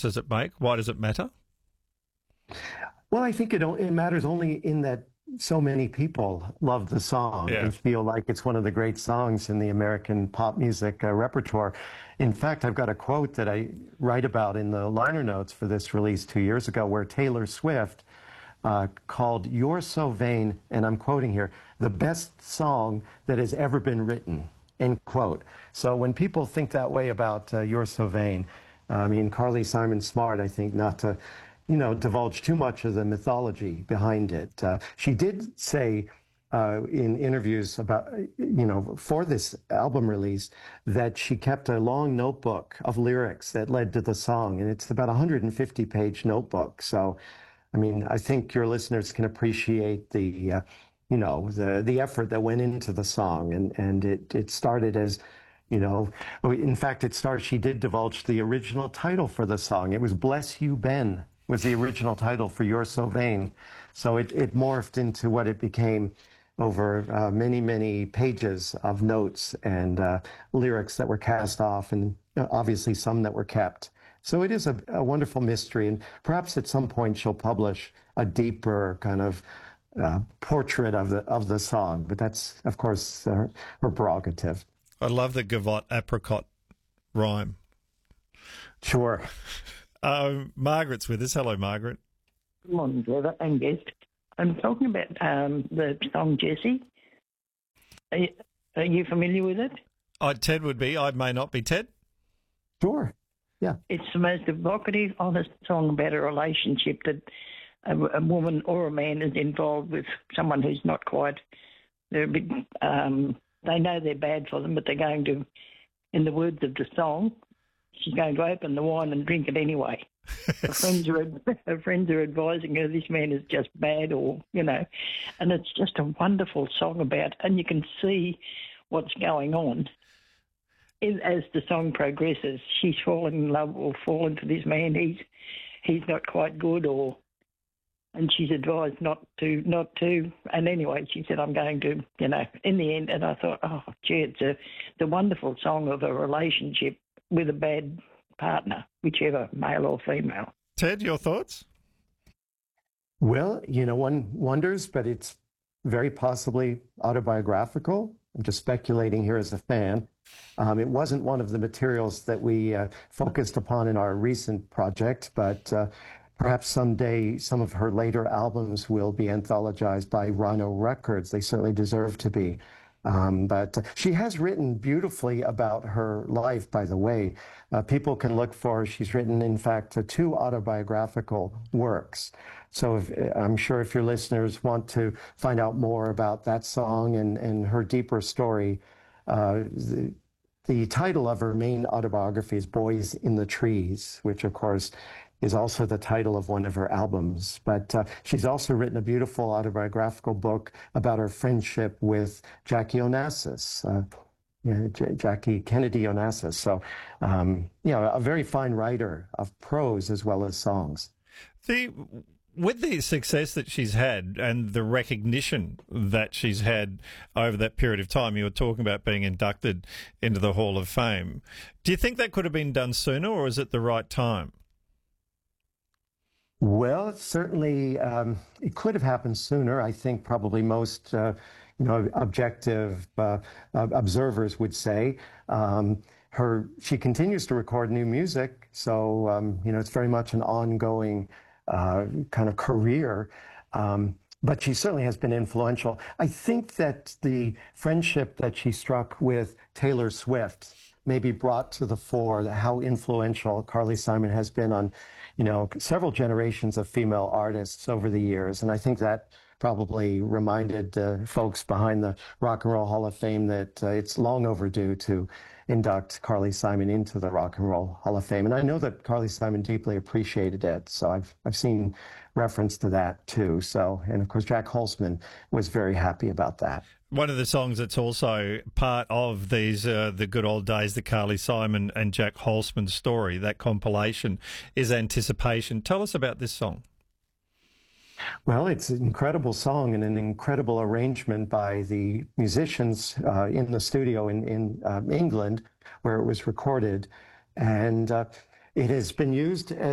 does it make? Why does it matter? Well, I think it matters only in that so many people love the song Yeah. and feel like it's one of the great songs in the American pop music repertoire. In fact, I've got a quote that I write about in the liner notes for this release 2 years ago, where Taylor Swift called "You're So Vain," and I'm quoting here, "the best song that has ever been written," end quote. So when people think that way about "You're So Vain," I mean, Carly Simon's smart, I think, not to divulge too much of the mythology behind it. She did say in interviews about, for this album release, that she kept a long notebook of lyrics that led to the song, and it's about a 150-page notebook. So, I mean, I think your listeners can appreciate the effort that went into the song, and it started as, in fact, she did divulge the original title for the song. It was "Bless You, Ben," was the original title for "You're So Vain." So it morphed into what it became over many, many pages of notes and lyrics that were cast off, and obviously some that were kept. So it is a wonderful mystery, and perhaps at some point she'll publish a deeper kind of portrait of the song, but that's, of course, her prerogative. I love the Gavotte apricot rhyme. Sure. Margaret's with us. Hello, Margaret. Good morning, Trevor and guest. I'm talking about the song Jessie. Are you familiar with it? Ted would be. I may not be. Ted? Sure. Yeah. It's the most evocative, honest song about a relationship that a woman or a man is involved with someone who's not quite. They're a bit. They know they're bad for them, but they're going to, in the words of the song, she's going to open the wine and drink it anyway. Her friends are advising her this man is just bad, and it's just a wonderful song about, and you can see what's going on. As the song progresses, she's falling in love or fallen for this man. He's not quite good, and she's advised not to. And anyway, she said, "I'm going to," in the end. And I thought, oh, gee, it's the wonderful song of a relationship with a bad partner, whichever, male or female. Ted, your thoughts? Well, one wonders, but it's very possibly autobiographical. I'm just speculating here as a fan. It wasn't one of the materials that we focused upon in our recent project, but perhaps someday some of her later albums will be anthologized by Rhino Records. They certainly deserve to be. But she has written beautifully about her life, by the way. People can look for, she's written, in fact, 2 autobiographical works. So I'm sure if your listeners want to find out more about that song and her deeper story, the title of her main autobiography is Boys in the Trees, which, of course, is also the title of one of her albums. But she's also written a beautiful autobiographical book about her friendship with Jackie Onassis, Jackie Kennedy Onassis. So, a very fine writer of prose as well as songs. With the success that she's had and the recognition that she's had over that period of time, you were talking about being inducted into the Hall of Fame. Do you think that could have been done sooner, or is it the right time? Well, certainly it could have happened sooner. I think probably most, objective observers would say. She continues to record new music, so it's very much an ongoing kind of career. But she certainly has been influential. I think that the friendship that she struck with Taylor Swift maybe brought to the fore how influential Carly Simon has been on, several generations of female artists over the years. And I think that probably reminded folks behind the Rock and Roll Hall of Fame that it's long overdue to induct Carly Simon into the Rock and Roll Hall of Fame. And I know that Carly Simon deeply appreciated it. So I've seen reference to that too. So, and of course, Jack Holzman was very happy about that. One of the songs that's also part of these, the good old days, the Carly Simon and Jack Holzman story, that compilation, is Anticipation. Tell us about this song. Well, it's an incredible song and an incredible arrangement by the musicians in the studio in England where it was recorded. And it has been used